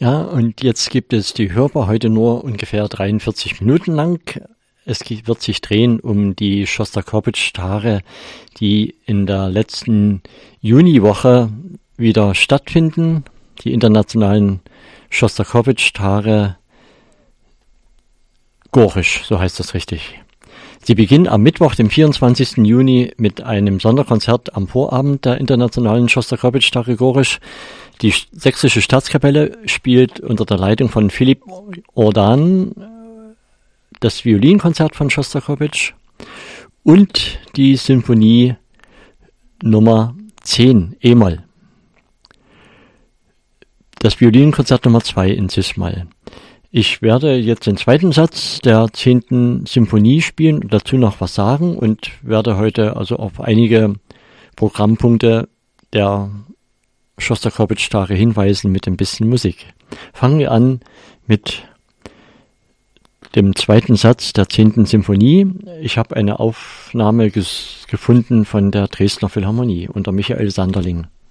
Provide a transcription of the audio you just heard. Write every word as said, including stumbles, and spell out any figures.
Ja, und jetzt gibt es die Hörbar heute nur ungefähr dreiundvierzig Minuten lang. Es wird sich drehen um die Schostakowitsch-Tage, die in der letzten Juniwoche wieder stattfinden. Die internationalen Schostakowitsch-Tage Gorisch, so heißt das richtig. Sie beginnen am Mittwoch, dem vierundzwanzigsten Juni, mit einem Sonderkonzert am Vorabend der internationalen Schostakowitsch-Tage Gorisch. Die Sächsische Staatskapelle spielt unter der Leitung von Philipp Ordan das Violinkonzert von Schostakowitsch und die Symphonie Nummer zehn, E-Moll. Das Violinkonzert Nummer zwei in Cis-Moll. Ich werde jetzt den zweiten Satz der zehnten Symphonie spielen und dazu noch was sagen und werde heute also auf einige Programmpunkte der Schostakowitsch-Tage hinweisen mit ein bisschen Musik. Fangen wir an mit dem zweiten Satz der zehnten Symphonie. Ich habe eine Aufnahme ges- gefunden von der Dresdner Philharmonie unter Michael Sanderling.